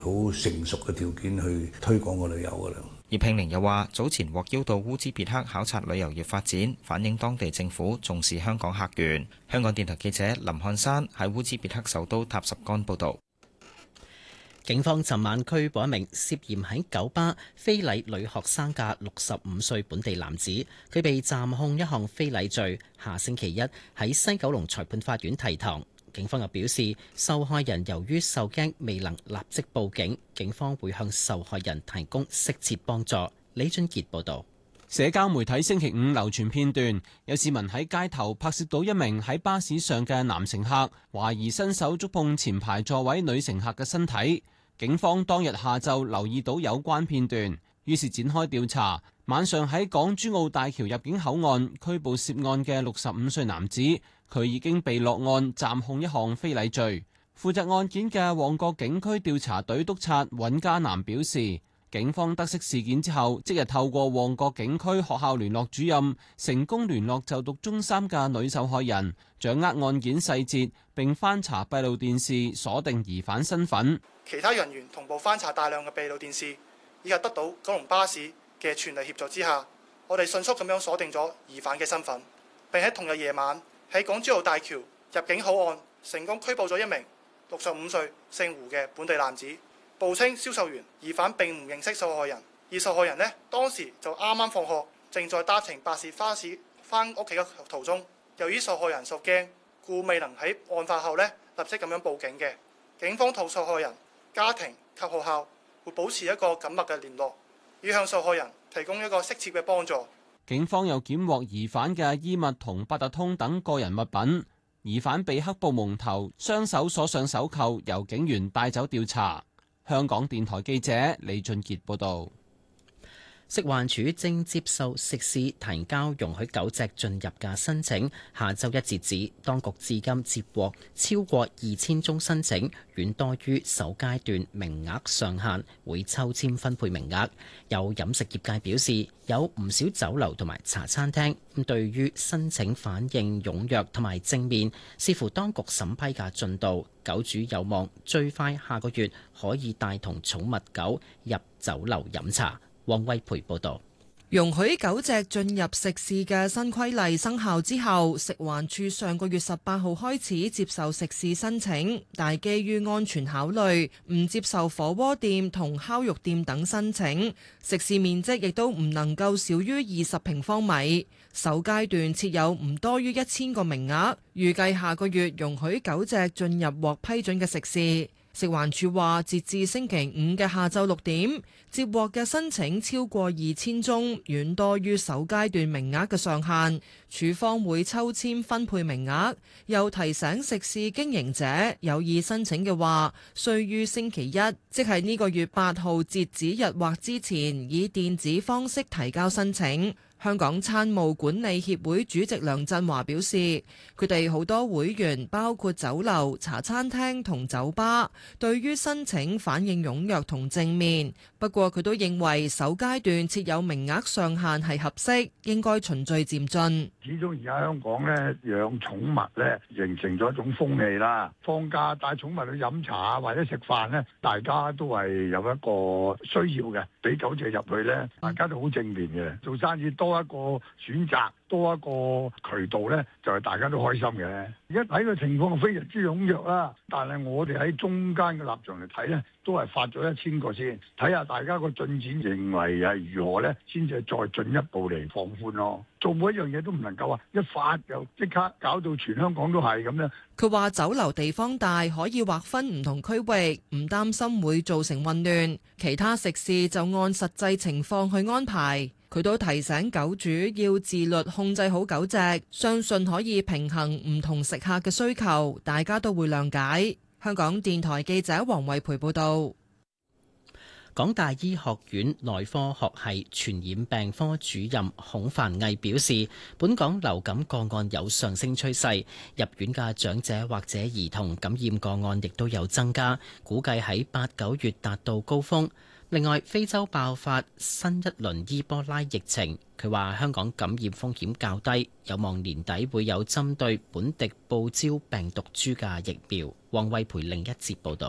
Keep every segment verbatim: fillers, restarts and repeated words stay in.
好成熟嘅條件去推廣個旅遊㗎啦。 葉慶玲又話：早前獲邀到烏茲別克考察旅遊業發展，反映當地政府重視香港客源。香港電台記者林漢山喺烏茲別克首都塔什干報導。 警方尋晚拘捕一名涉嫌喺九巴非禮女學生嘅六十五歲本地男子，佢被暫控一項非禮罪，下星期一喺西九龍裁判法院提堂。警方又表示，受害人由於受驚未能立即報警，警方會向受害人提供適切幫助。李俊傑報導。 社交媒體星期五流傳片段，有市民喺街頭拍攝到一名喺巴士上嘅男乘客，懷疑伸手觸碰前排座位女乘客嘅身體。警方當日下晝留意到有關片段，於是展開調查。晚上喺港珠澳大橋入境口岸拘捕涉案嘅六十五歲男子，佢已經被落案暫控一項非禮罪。負責案件嘅旺角警區調查隊督察尹家南表示，警方得悉事件之後，即日透過旺角警區學校聯絡主任，成功聯絡就讀中三嘅女受害人，掌握案件細節，並翻查閉路電視，鎖定疑犯身份。 其他人員同步翻查大量嘅閉路電視，以及得到九龍巴士嘅全力協助之下，我哋迅速咁樣鎖定咗疑犯嘅身份，並喺同日夜晚喺港珠澳大橋入境口岸成功拘捕咗一名六十五歲姓胡嘅本地男子，報稱銷售員。疑犯並唔認識受害人，而受害人呢，當時就啱啱放學，正在搭乘巴士巴士翻屋企嘅途中。由於受害人受驚，故未能喺案發後呢立即咁樣報警嘅。警方同受害人家庭及學校會保持一個緊密嘅聯絡，以向受害人提供一個適切嘅幫助。 警方又檢獲疑犯嘅衣物同八達通等個人物品，疑犯被黑布蒙頭，雙手鎖上手扣，由警員帶走調查。香港電台記者李俊傑報導。 食環署正接受食肆提交容許狗隻進入嘅申請，下週一截止，當局至今接獲超過二千宗申請，遠多於首階段名額上限，會抽籤分配名額。有飲食業界表示，有唔少酒樓同埋茶餐廳咁對於申請反應踴躍同埋正面，視乎當局審批嘅進度，狗主有望最快下個月可以帶同寵物狗入酒樓飲茶。王威培報道。 容許狗隻進入食肆嘅新規例生效之後，食環署上個月十八號開始接受食肆申請，但基於安全考慮，唔接受火鍋店同烤肉店等申請。食肆面積亦都唔能夠少於二十平方米。首階段設有唔多於一千個名額，預計下個月容許狗隻進入獲批准嘅食肆。食環署話，截至星期五嘅下晝六點，接獲嘅申請超過二千宗，遠多於首階段名額嘅上限。署方會抽籤分配名額，又提醒食肆經營者有意申請嘅話，須於星期一，即係呢個月八號截止日或之前，以電子方式提交申請。香港餐務管理協會主席梁振華表示，佢哋好多會員包括酒樓、茶餐廳同酒吧，對於申請反應踴躍同正面。不過佢都認為首階段設有名額上限係合適，應該循序漸進。 始終而家香港咧養寵物咧形成咗一種風氣啦，放假帶寵物去飲茶或者食飯咧，大家都係有一個需要嘅，俾狗隻入去咧，大家都好正面嘅，做生意多一個選擇，多一個渠道咧，就係大家都開心嘅。而家睇個情況非常之踴躍啦，但係我哋喺中間嘅立場嚟睇咧，都係發咗一千個先，睇下大家個進展認為係如何咧，先至再進一步嚟放寬咯。做每一樣嘢都唔能夠話一發就即刻搞到全香港都係咁樣。 佢話酒樓地方大，可以劃分唔同區域，唔擔心會造成混亂。其他食肆就按實際情況去安排。佢都提醒狗主要自律控制好狗隻，相信可以平衡唔同食客嘅需求，大家都會諒解。香港電台記者黃慧培報道。 港大醫學院內科學系傳染病科主任孔凡毅表示，本港流感個案有上升趨勢，入院嘅長者或者兒童感染個案亦都有增加，估計喺八九月達到高峰。另外，非洲爆發新一輪伊波拉疫情，佢話香港感染風險較低，有望年底會有針對本地報招病毒株嘅疫苗。黃惠培另一節報導。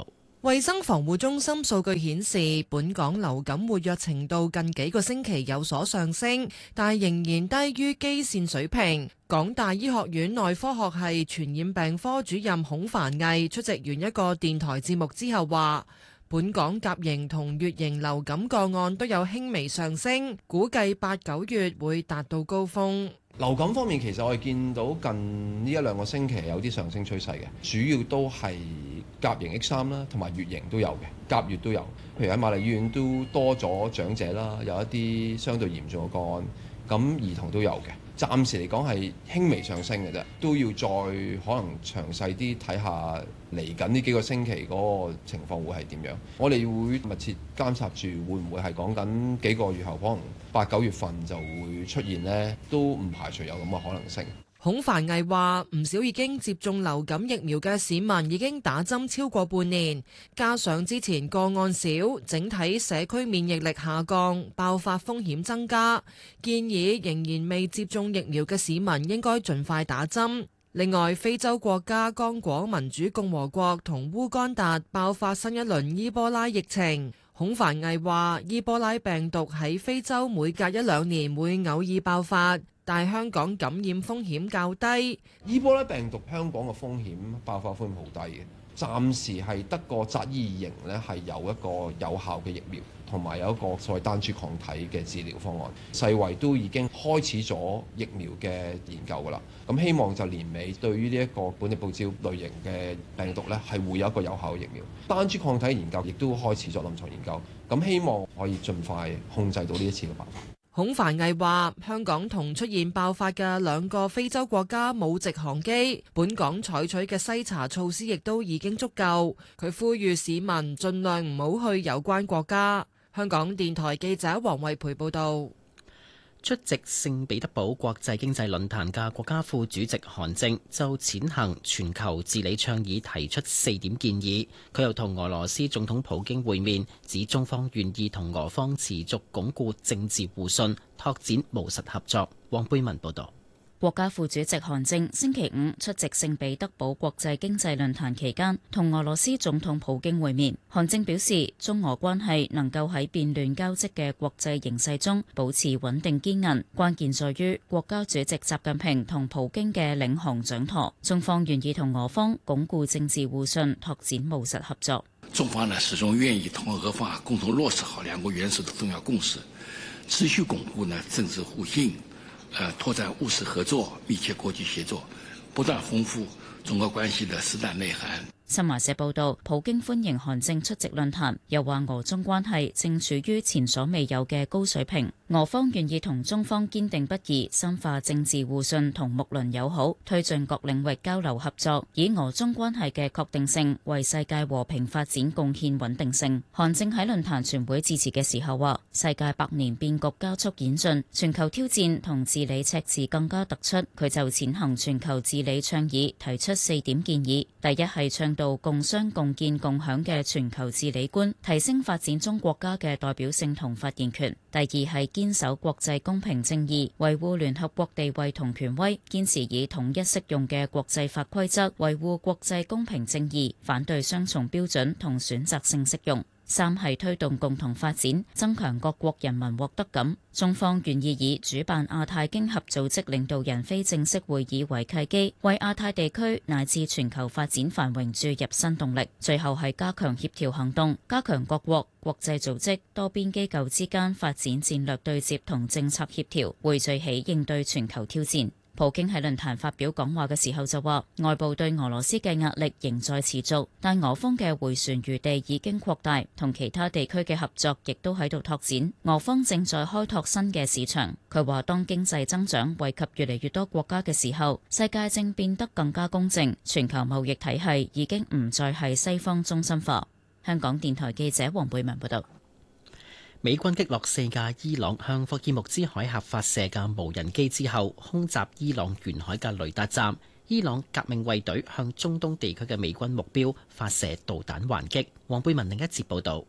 衛生防護中心數據顯示，本港流感活躍程度近幾個星期有所上升，但仍然低於基線水平。港大醫學院內科學系傳染病科主任孔繁毅出席完一個電台節目之後話，本港甲型同乙型流感個案都有輕微上升，估計八九月會達到高峰。 流感方面，其實我哋見到近呢一兩個星期有啲上升趨勢嘅，主要都係甲型 H 三啦，同埋乙型都有嘅，甲乙都有。譬如喺瑪麗醫院都多咗長者啦，有一啲相對嚴重嘅個案，咁兒童都有嘅。暫時嚟講係輕微上升嘅啫，都要再可能詳細啲睇下嚟緊呢幾個星期嗰個情況會係點樣。我哋會密切監察住，會唔會係講緊幾個月後可能八九月份就會出現呢？都唔排除有咁嘅可能性。 孔繁毅話：唔少已經接種流感疫苗嘅市民已經打針超過半年，加上之前個案少，整體社區免疫力下降，爆發風險增加，建議仍然未接種疫苗嘅市民應該盡快打針。另外，非洲國家剛果民主共和國同烏干達爆發新一輪伊波拉疫情。孔繁毅話：伊波拉病毒喺非洲每隔一兩年會偶爾爆發，但香港感染風險較低。 伊波拉病毒香港嘅風險爆發風險好低嘅，暫時係得個扎伊型呢係有一個有效嘅疫苗，同埋有一個所謂單株抗體嘅治療方案。世衛都已經開始咗疫苗嘅研究㗎啦，咁希望就年尾對於呢一個本地報招類型嘅病毒呢係會有一個有效嘅疫苗。單株抗體研究亦都開始咗臨床研究，咁希望可以盡快控制到呢一次嘅爆發。 孔繁毅話：香港同出現爆發嘅兩個非洲國家冇直航機，本港採取嘅篩查措施亦都已經足夠。佢呼籲市民盡量唔好去有關國家。香港電台記者黃慧培報道。 出席聖彼得堡國際經濟論壇嘅國家副主席韓正就踐行全球治理倡議提出四點建議。佢又同俄羅斯總統普京會面，指中方願意同俄方持續鞏固政治互信，拓展務實合作。黃貝文報道。 國家副主席韓正星期五出席聖彼得堡國際經濟論壇期間，同俄羅斯總統普京會面。韓正表示，中俄關係能夠喺變亂交織嘅國際形勢中保持穩定堅韌，關鍵在於國家主席習近平同普京嘅領航掌舵。中方願意同俄方鞏固政治互信，拓展務實合作。 中方呢始終願意同俄方共同落實好兩國元首的重要共識，持續鞏固呢政治互信。呃，拓展務實合作，密切國際協作，不斷豐富中俄關係的實質內涵。 新華社報道，普京歡迎韓正出席論壇，又話俄中關係正處於前所未有嘅高水平，俄方願意同中方堅定不移深化政治互信同睦鄰友好，推進各領域交流合作，以俄中關係嘅確定性為世界和平發展貢獻穩定性。韓正喺論壇全會致辭嘅時候話，世界百年變局加速演進，全球挑戰同治理赤字更加突出。佢就踐行全球治理倡議提出四點建議，第一係倡導共商共建共享嘅全球治理觀，提升發展中國家嘅代表性同發言權。第二係堅守國際公平正義，維護聯合國地位同權威，堅持以統一適用嘅國際法規則維護國際公平正義，反對雙重標準同選擇性適用。三係推動共同發展，增強各國人民獲得感。中方願意以主辦亞太經合組織領導人非正式會議為契機，為亞太地區乃至全球發展繁榮注入新動力。最後係加強協調行動，加強各國、國際組織、多邊機構之間發展戰略對接同政策協調，匯聚起應對全球挑戰。普京喺論壇發表講話嘅時候就話，外部對俄羅斯嘅壓力仍在持續，但俄方嘅迴旋餘地已經擴大，同其他地區嘅合作亦都喺度拓展。俄方正在開拓新嘅市場。佢話，當經濟增長惠及越嚟越多國家嘅時候，世界正變得更加公正，全球貿易體系已經唔再係西方中心化。香港電台記者黃貝文報道。 美軍擊落四架伊朗向霍爾木茲海峽發射嘅無人機之後，空襲伊朗沿海嘅雷達站。伊朗革命衛隊向中東地區嘅美軍目標發射導彈還擊。黃貝文另一節報道。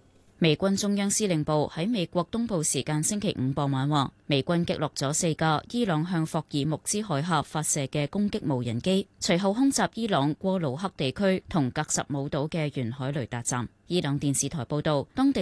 美軍中央司令部喺美國東部時間星期五傍晚話，美軍擊落咗四架伊朗向霍爾木茲海峽發射嘅攻擊無人機，隨後空襲伊朗過魯克地區同格什姆島嘅沿海雷達站。伊朗電視台報道，當地